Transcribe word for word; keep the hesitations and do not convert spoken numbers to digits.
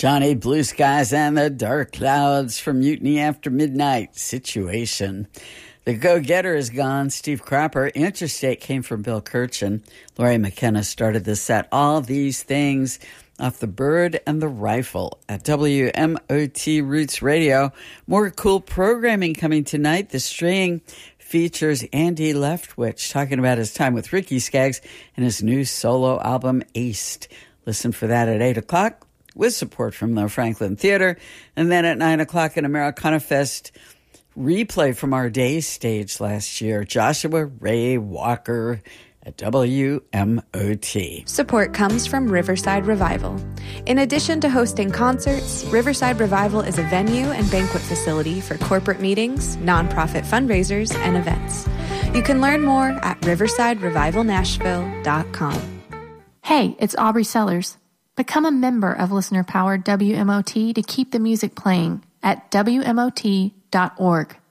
Johnny Blue Skies and the Dark Clouds from Mutiny After Midnight. Situation. The Go-Getter is gone. Steve Cropper. Interstate came from Bill Kirchen. Laurie McKenna started the set. All these things off The Bird and the Rifle at W M O T Roots Radio. More cool programming coming tonight. The String features Andy Leftwich talking about his time with Ricky Skaggs and his new solo album, Aced. Listen for that at eight o'clock with support from the Franklin Theater. And then at nine o'clock in Americana Fest, replay from our day stage last year, Joshua Ray Walker at W M O T. Support comes from Riverside Revival. In addition to hosting concerts, Riverside Revival is a venue and banquet facility for corporate meetings, nonprofit fundraisers, and events. You can learn more at riverside revival nashville dot com. Hey, it's Aubrey Sellers. Become a member of listener-powered W M O T to keep the music playing at W M O T dot org.